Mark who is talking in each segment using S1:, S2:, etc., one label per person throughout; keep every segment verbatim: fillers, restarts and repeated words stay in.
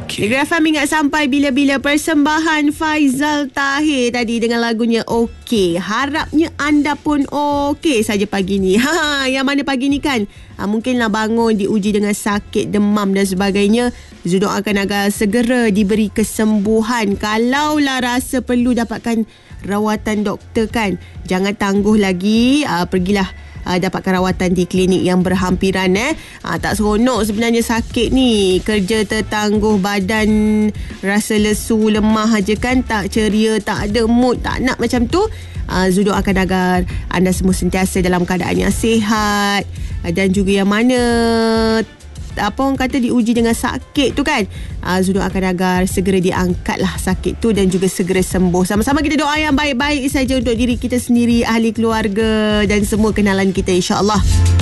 S1: Okay. Negeri F M ingat sampai bila-bila persembahan Faizal Tahir tadi dengan lagunya Okey. Harapnya anda pun okey saja pagi ni. Ha, yang mana pagi ni kan ha, mungkinlah bangun diuji dengan sakit, demam dan sebagainya. Zu doakan agar segera diberi kesembuhan. Kalaulah rasa perlu dapatkan rawatan doktor kan, jangan tangguh lagi. Ha, pergilah Uh, dapatkan rawatan di klinik yang berhampiran eh. Uh, tak seronok sebenarnya sakit ni. Kerja tertangguh, badan rasa lesu, lemah aja kan, tak ceria, tak ada mood, tak nak macam tu. Uh, Zu doakan agar anda semua sentiasa dalam keadaan yang sihat uh, dan juga yang mana apa orang kata diuji dengan sakit tu kan. uh, Zu doakan agar segera diangkatlah sakit tu dan juga segera sembuh. Sama-sama kita doa yang baik-baik saja untuk diri kita sendiri, ahli keluarga dan semua kenalan kita, insya-Allah.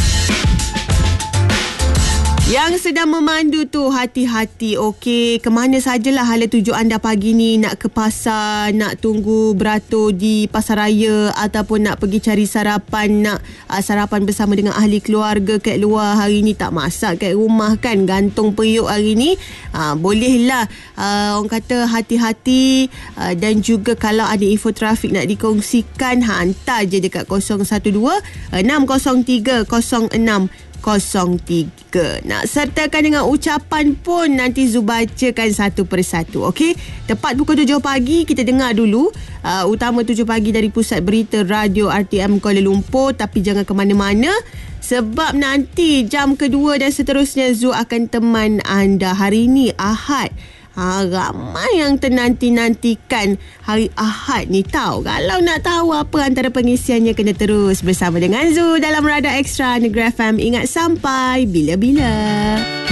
S1: Yang sedang memandu tu hati-hati, okey. Kemana sajalah hala tuju anda pagi ni, nak ke pasar, nak tunggu beratur di pasar raya ataupun nak pergi cari sarapan, nak uh, sarapan bersama dengan ahli keluarga kat luar hari ni, tak masak kat rumah kan, gantung periuk hari ni. Uh, bolehlah uh, orang kata hati-hati uh, dan juga kalau ada info trafik nak dikongsikan, ha, hantar je dekat kosong satu dua enam kosong tiga kosong enam kosong tiga. Nak sertakan dengan ucapan pun nanti Zu bacakan satu persatu. Okey, tepat pukul tujuh pagi kita dengar dulu uh, utama tujuh pagi dari Pusat Berita Radio R T M Kuala Lumpur. Tapi jangan ke mana-mana sebab nanti jam kedua dan seterusnya Zu akan teman anda. Hari ni Ahad. Ha, ramai yang tenanti-nantikan hari Ahad ni tahu. Kalau nak tahu apa antara pengisiannya, kena terus bersama dengan Zu dalam Radar Extra Negeri F M. Ingat sampai bila-bila.